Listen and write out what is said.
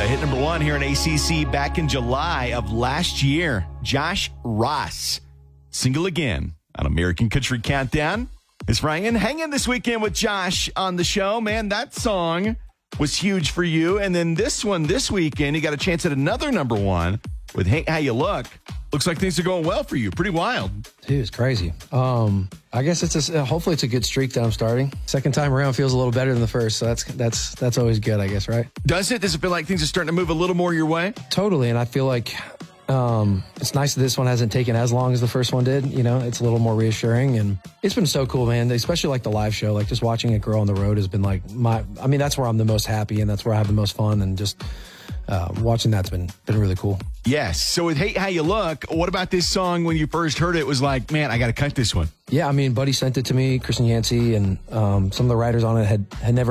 Hit number one here in ACC back in July of last year. Josh Ross, Single Again on American Country Countdown. It's Ryan hanging this weekend with Josh on the show. Man, that song was huge for you. And then this one this weekend, you got a chance at another number one with Hey How You Look. Looks like things are going well for you. Pretty wild. Dude, it's crazy. I guess hopefully it's a good streak that I'm starting. Second time around feels a little better than the first, so that's always good, I guess, right? Does it? Does it feel like things are starting to move a little more your way? Totally, and I feel like it's nice that this one hasn't taken as long as the first one did. You know, it's a little more reassuring, and it's been so cool, man. Especially like the live show, like just watching it grow on the road has been like that's where I'm the most happy, and that's where I have the most fun, and just watching that's been really cool. Yes. So with Hate How You Look, what about this song when you first heard it was like, man, I got to cut this one? Yeah, I mean, Buddy sent it to me, Kristen Yancey, and some of the writers on it had never